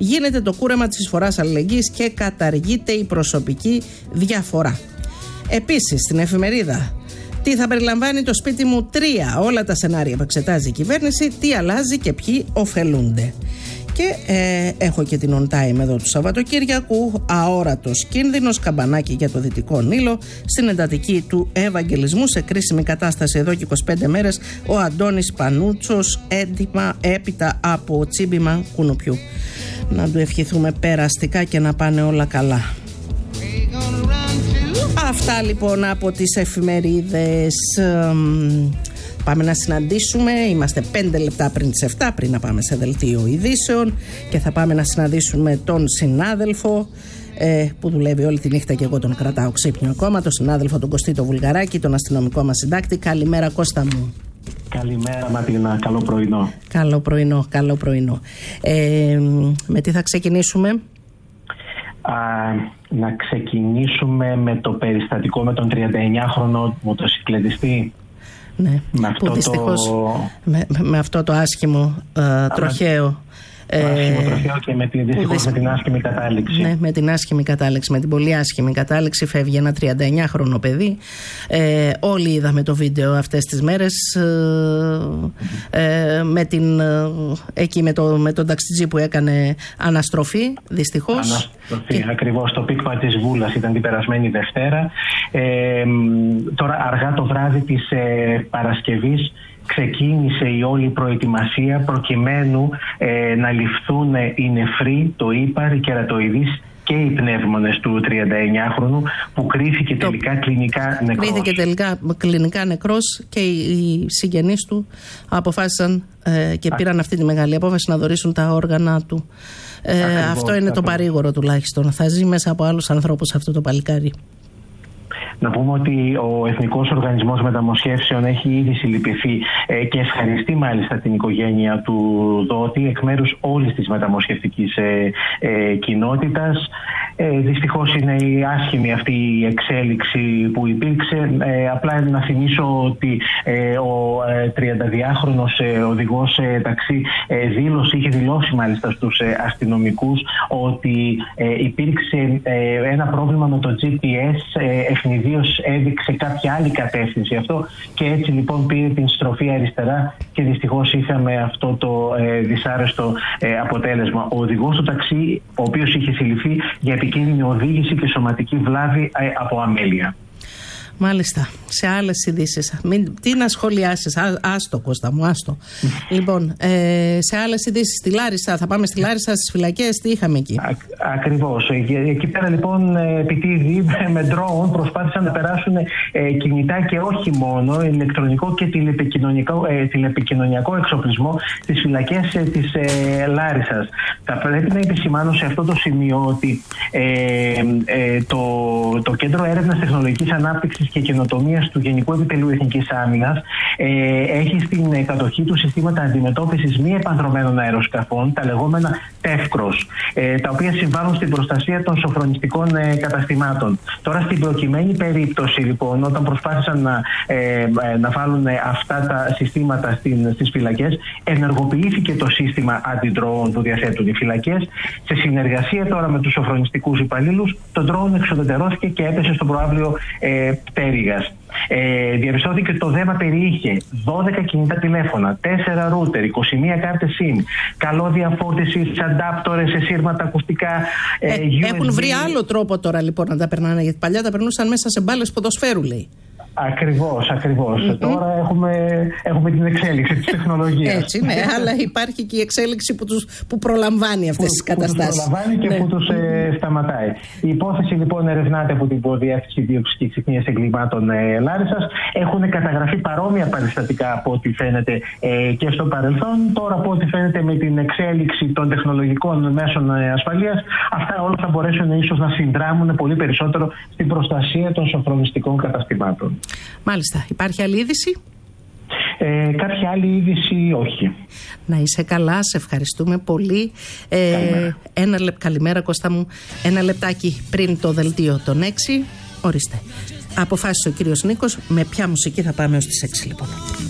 γίνεται το κούρεμα της εισφοράς αλληλεγγύης και καταργείται η προσωπική διαφορά. Επίσης, στην εφημερίδα τι θα περιλαμβάνει το σπίτι μου 3, όλα τα σενάρια που εξετάζει η κυβέρνηση, τι αλλάζει και ποιοι ωφελούνται. Και έχω και την on time εδώ του Σαββατοκύριακου. Αόρατος κίνδυνος, καμπανάκι για το Δυτικό Νείλο. Στην εντατική του Ευαγγελισμού, σε κρίσιμη κατάσταση εδώ και 25 μέρες, ο Αντώνης Πανούτσος, έντιμα έπειτα από τσίμπημα κουνουπιού. Να του ευχηθούμε περαστικά και να πάνε όλα καλά. Αυτά λοιπόν από τις εφημερίδες. Πάμε να συναντήσουμε, είμαστε 5 λεπτά πριν τις 7, πριν να πάμε σε δελτίο ειδήσεων, και θα πάμε να συναντήσουμε τον συνάδελφο που δουλεύει όλη τη νύχτα και εγώ τον κρατάω ξύπνιο ακόμα, τον συνάδελφο τον Κωστή Βουλγαράκη, τον αστυνομικό μας συντάκτη. Καλημέρα Κώστα μου. Καλημέρα Ματίνα, καλό πρωινό. Καλό πρωινό. Με τι θα ξεκινήσουμε? Να ξεκινήσουμε με το περιστατικό με τον 39χρονο μοτοσυκλετιστή. Ναι, που δυστυχώς με αυτό το άσχημο τροχαίο. Τροχαίο και με την άσχημη κατάληξη. Ναι, με την άσχημη κατάληξη, με την πολύ άσχημη κατάληξη φεύγει ένα 39χρονο παιδί. Όλοι είδαμε το βίντεο αυτές τις μέρες εκεί με τον ταξιτζή που έκανε αναστροφή, δυστυχώς. Αναστροφή, ακριβώς. Το πίκμα της Βούλας ήταν την περασμένη Δευτέρα. Τώρα αργά το βράδυ της Παρασκευής ξεκίνησε η όλη προετοιμασία προκειμένου να ληφθούν οι νεφροί, το ύπαρ, οι κερατοειδείς και οι πνεύμονες του 39χρονου, που κρίθηκε τελικά κλινικά νεκρός. Κρίθηκε τελικά κλινικά νεκρός και οι συγγενείς του αποφάσισαν και πήραν αυτή τη μεγάλη απόφαση να δωρήσουν τα όργανα του. Αυτό είναι το παρήγορο τουλάχιστον. Θα ζει μέσα από άλλους ανθρώπους αυτό το παλικάρι. Να πούμε ότι ο Εθνικός Οργανισμός Μεταμοσχεύσεων έχει ήδη συλληπιθεί και ευχαριστεί μάλιστα την οικογένεια του δότη εκ μέρους όλης της μεταμοσχευτικής κοινότητας. Δυστυχώς είναι η άσχημη αυτή η εξέλιξη που υπήρξε. Απλά να θυμίσω ότι ο 32χρονος οδηγός ταξί είχε δηλώσει μάλιστα στους αστυνομικούς ότι υπήρξε ένα πρόβλημα με το GPS, ευνηδίως έδειξε κάποια άλλη κατεύθυνση αυτό και έτσι λοιπόν πήρε την στροφή αριστερά και δυστυχώς είχαμε αυτό το δυσάρεστο αποτέλεσμα. Ο οδηγός του ταξί, ο οποίος είχε συλληφθεί για επικίνδυνη οδήγηση και σωματική βλάβη από αμέλεια. Μάλιστα. Σε άλλες ειδήσεις. Τι να σχολιάσεις. Άστο, Κώστα μου, άστο. Λοιπόν, σε άλλες ειδήσεις, στη Λάρισα. Θα πάμε στη Λάρισα, στις φυλακές. Τι είχαμε εκεί? Ακριβώς. Εκεί πέρα λοιπόν επιτίδη με ντρόουν προσπάθησαν να περάσουν κινητά και όχι μόνο, ηλεκτρονικό και τηλεπικοινωνιακό εξοπλισμό στις φυλακές της Λάρισσας. Θα πρέπει να επισημάνω σε αυτό το σημείο ότι το Κέντρο Έρευνας Τεχνολογικής Ανάπτυξης και Καινοτομίας του Γενικού Επιτελείου Εθνικής Άμυνας έχει στην κατοχή του συστήματα αντιμετώπισης μη επανδρωμένων αεροσκαφών, τα λεγόμενα τεύκρος, τα οποία συμβάλλουν στην προστασία των σοφρονιστικών καταστημάτων. Τώρα, στην προκειμένη περίπτωση, λοιπόν, όταν προσπάθησαν να βάλουν αυτά τα συστήματα στις φυλακές, ενεργοποιήθηκε το σύστημα αντι-drone που διαθέτουν οι φυλακές. Σε συνεργασία τώρα με τους σοφρονιστικούς υπαλλήλους, το drone εξοδετερώθηκε και έπεσε στο προαύλιο πτέρυγας. Διαπιστώθηκε ότι το δέμα περιείχε 12 κινητά τηλέφωνα, 4 ρούτερ, 21 κάρτες SIM, καλώδια φόρτισης, αντάπτορες σε σύρματα ακουστικά. Έχουν βρει άλλο τρόπο τώρα λοιπόν να τα περνάνε, γιατί παλιά τα περνούσαν μέσα σε μπάλες ποδοσφαίρου, λέει. Ακριβώς. Τώρα έχουμε την εξέλιξη της τεχνολογίας. Έτσι, ναι, αλλά υπάρχει και η εξέλιξη που προλαμβάνει αυτές τις καταστάσεις. Που προλαμβάνει και που τους σταματάει. Η υπόθεση λοιπόν ερευνάται από την Υποδιεύθυνση Δίωξης και Ξυχνίας Εγκλημάτων Λάρισσας. Έχουν καταγραφεί παρόμοια περιστατικά από ό,τι φαίνεται και στο παρελθόν. Τώρα από ό,τι φαίνεται με την εξέλιξη των τεχνολογικών μέσων ασφαλείας, αυτά όλα θα μπορέσουν ίσως να συνδράμουν πολύ περισσότερο στην προστασία των σοφρονιστικών καταστημάτων. Μάλιστα. Υπάρχει άλλη είδηση? Κάποια άλλη είδηση όχι. Να είσαι καλά, σε ευχαριστούμε πολύ. Καλημέρα Κώστα μου. Ένα λεπτάκι πριν το δελτίο των 6. Ορίστε. Αποφάσισε ο κύριος Νίκος με ποια μουσική θα πάμε ως τις 6 λοιπόν.